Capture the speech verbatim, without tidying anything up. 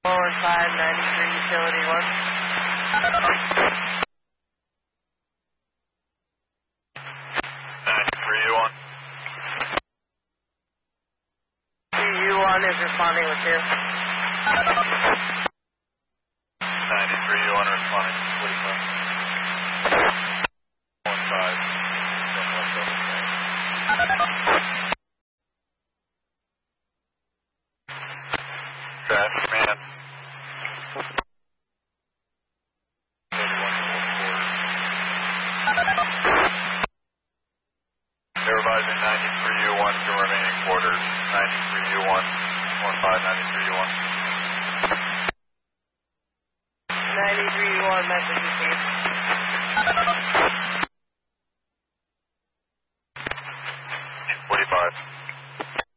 four one five, ninety-three, utility one. ninety-three U one. U one is responding with two. ninety-three U one responding. What do you want? one five. Crash command. They're revising ninety-three U one to remaining quarters. ninety-three U one. one five, ninety-three U one. ninety-three U one, message received.